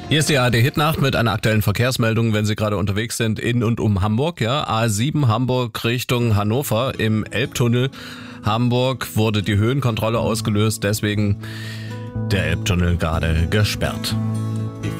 Hier ist die ARD Hitnacht mit einer aktuellen Verkehrsmeldung, wenn Sie gerade unterwegs sind in und um Hamburg. Ja, A7 Hamburg Richtung Hannover im Elbtunnel. Hamburg wurde die Höhenkontrolle ausgelöst, deswegen der Elbtunnel gerade gesperrt.